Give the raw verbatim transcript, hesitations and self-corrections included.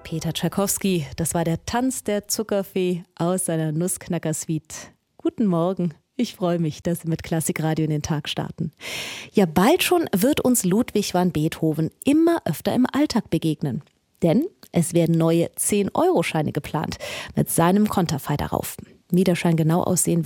Peter Tschaikowski, das war der Tanz der Zuckerfee aus seiner Nussknacker-Suite. Guten Morgen, ich freue mich, dass Sie mit Klassikradio in den Tag starten. Ja, bald schon wird uns Ludwig van Beethoven immer öfter im Alltag begegnen. Denn es werden neue zehn Euro Scheine geplant mit seinem Konterfei darauf. Wie der Schein genau aussehen